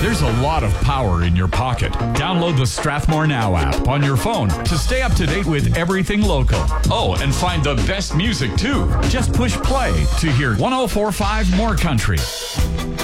There's a lot of power in your pocket. Download the Strathmore Now app on your phone to stay up to date with everything local. Oh, and find the best music too. Just push play to hear 104.5 More Country.